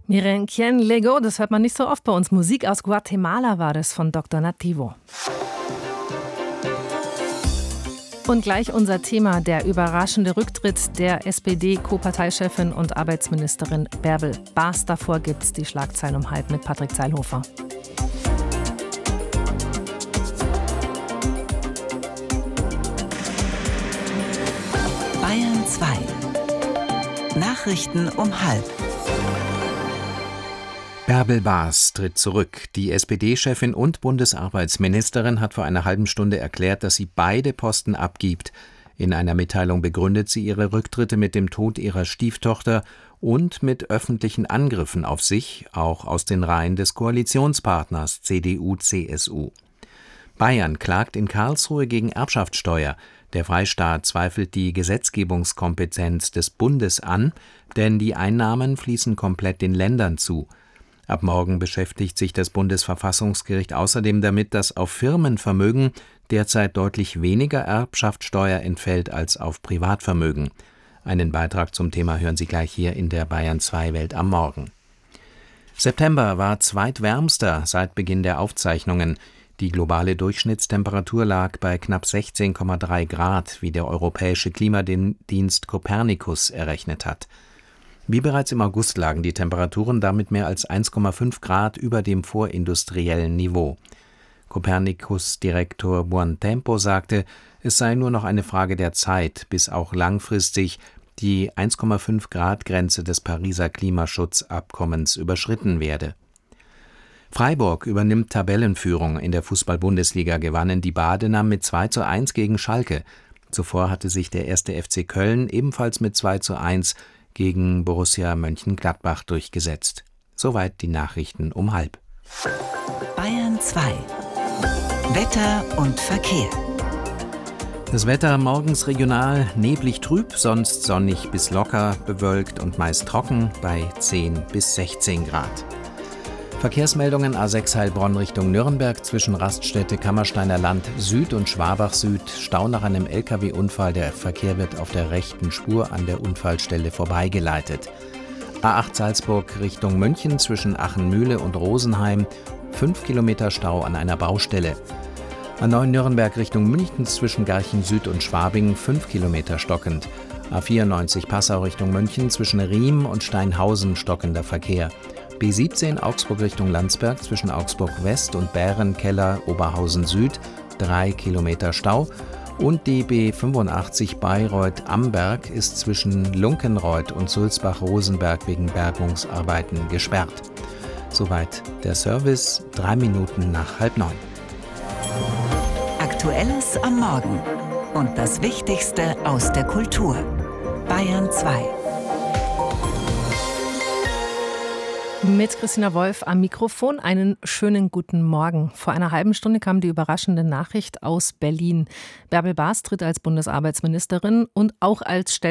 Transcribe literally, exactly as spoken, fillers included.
Miren quien lego, das hört man nicht so oft bei uns. Musik aus Guatemala war das von Doktor Nativo. Und gleich unser Thema, der überraschende Rücktritt der S P D-Co-Parteichefin und Arbeitsministerin Bärbel Baas. Davor gibt's die Schlagzeilen um halb mit Patrick Zeilhofer. Bayern zwei. Nachrichten um halb. Bärbel Baas tritt zurück. Die S P D-Chefin und Bundesarbeitsministerin hat vor einer halben Stunde erklärt, dass sie beide Posten abgibt. In einer Mitteilung begründet sie ihre Rücktritte mit dem Tod ihrer Stieftochter und mit öffentlichen Angriffen auf sich, auch aus den Reihen des Koalitionspartners C D U C S U. Bayern klagt in Karlsruhe gegen Erbschaftssteuer. Der Freistaat zweifelt die Gesetzgebungskompetenz des Bundes an, denn die Einnahmen fließen komplett den Ländern zu. Ab morgen beschäftigt sich das Bundesverfassungsgericht außerdem damit, dass auf Firmenvermögen derzeit deutlich weniger Erbschaftssteuer entfällt als auf Privatvermögen. Einen Beitrag zum Thema hören Sie gleich hier in der Bayern zwei Welt am Morgen. September war zweitwärmster seit Beginn der Aufzeichnungen. Die globale Durchschnittstemperatur lag bei knapp sechzehn Komma drei Grad, wie der europäische Klimadienst Copernicus errechnet hat. Wie bereits im August lagen die Temperaturen damit mehr als eins Komma fünf Grad über dem vorindustriellen Niveau. Copernicus-Direktor Buontempo sagte, es sei nur noch eine Frage der Zeit, bis auch langfristig die eins Komma fünf Grad Grenze des Pariser Klimaschutzabkommens überschritten werde. Freiburg übernimmt Tabellenführung. In der Fußball-Bundesliga gewannen die Badener mit zwei zu eins gegen Schalke. Zuvor hatte sich der erste F C Köln ebenfalls mit zwei zu eins gegen Borussia Mönchengladbach durchgesetzt. Soweit die Nachrichten um halb. Bayern zwei. Wetter und Verkehr. Das Wetter morgens regional neblig trüb, sonst sonnig bis locker, bewölkt und meist trocken bei zehn bis sechzehn Grad. Verkehrsmeldungen A sechs Heilbronn Richtung Nürnberg zwischen Raststätte Kammersteiner Land Süd und Schwabach Süd. Stau nach einem L K W-Unfall. Der Verkehr wird auf der rechten Spur an der Unfallstelle vorbeigeleitet. A acht Salzburg Richtung München zwischen Achenmühle und Rosenheim. fünf Kilometer Stau an einer Baustelle. A neun Nürnberg Richtung München zwischen Garching Süd und Schwabing. fünf Kilometer stockend. A vierundneunzig Passau Richtung München zwischen Riem und Steinhausen stockender Verkehr. B siebzehn Augsburg Richtung Landsberg zwischen Augsburg West und Bärenkeller Oberhausen Süd, drei Kilometer Stau. Und die B fünfundachtzig Bayreuth-Amberg ist zwischen Lunkenreuth und Sulzbach-Rosenberg wegen Bergungsarbeiten gesperrt. Soweit der Service, drei Minuten nach halb neun. Aktuelles am Morgen und das Wichtigste aus der Kultur. Bayern zwei. Mit Christina Wolf am Mikrofon. Einen schönen guten Morgen. Vor einer halben Stunde kam die überraschende Nachricht aus Berlin. Bärbel Baas tritt als Bundesarbeitsministerin und auch als